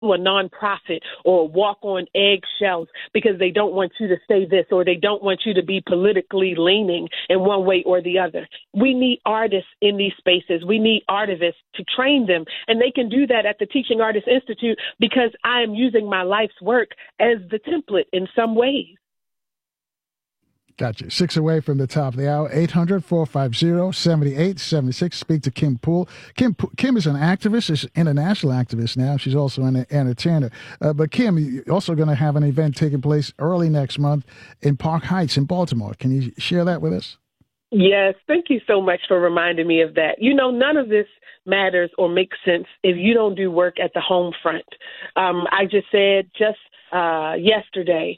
a nonprofit or walk on eggshells because they don't want you to say this or they don't want you to be politically leaning in one way or the other. We need artists in these spaces. We need artivists to train them, and they can do that at the Teaching Artists Institute because I am using my life's work as the template in some ways. Gotcha. 6 away from the top of the hour. 800-450-7876. Speak to Kim Poole. Kim is an activist, is an international activist now. She's also an entertainer. But Kim, you're also going to have an event taking place early next month in Park Heights in Baltimore. Can you share that with us? Yes, thank you so much for reminding me of that. You know, none of this matters or makes sense if you don't do work at the home front. I just said yesterday,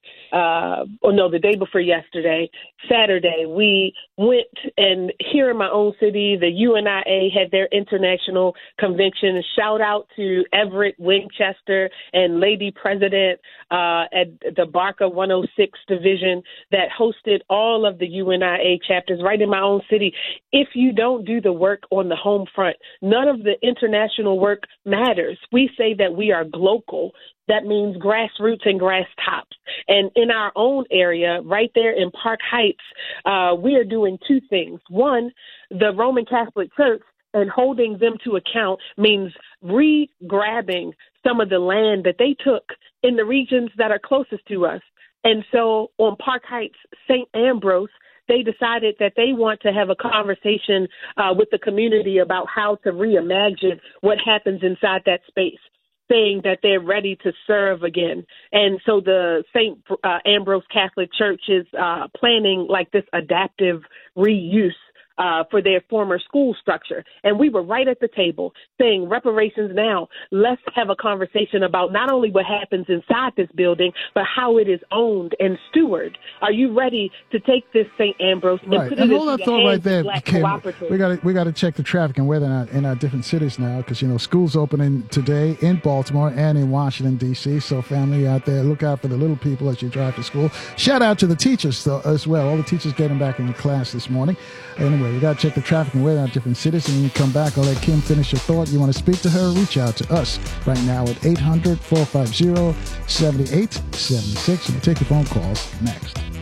the day before yesterday, Saturday, we went, and here in my own city, the UNIA had their international convention. Shout out to Everett Winchester and Lady President at the Barker 106 division that hosted all of the UNIA chapters right in my own city. If you don't do the work on the home front, none of the international work matters. We say that we are global. That means grassroots and grass tops. And in our own area, right there in Park Heights, we are doing two things. One, the Roman Catholic Church and holding them to account means re-grabbing some of the land that they took in the regions that are closest to us. And so on Park Heights, St. Ambrose, they decided that they want to have a conversation with the community about how to reimagine what happens inside that space, saying that they're ready to serve again. And so the St. Ambrose Catholic Church is planning like this adaptive reuse for their former school structure. And we were right at the table saying reparations now. Let's have a conversation about not only what happens inside this building, but how it is owned and stewarded. Are you ready to take this St. Ambrose and put it in the hands of Black cooperatives? We got to check the traffic and weather in our different cities now, because, you know, school's opening today in Baltimore and in Washington, D.C. So family out there, look out for the little people as you drive to school. Shout out to the teachers as well. All the teachers getting back in class this morning. Anyway, we got to check the traffic and weather in our different cities. And when you come back, I'll let Kim finish your thought. You want to speak to her, reach out to us right now at 800-450-7876. And we'll take your phone calls next.